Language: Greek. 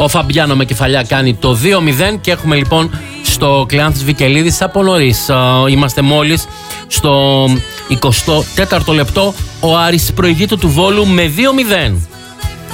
Ο Φαμπιάνο με κεφαλιά κάνει το 2-0 και έχουμε λοιπόν στο Κλεάνθης Βικελίδης από νωρίς. Είμαστε μόλις στο 24ο λεπτό. Ο Άρης προηγείται του Βόλου με 2-0.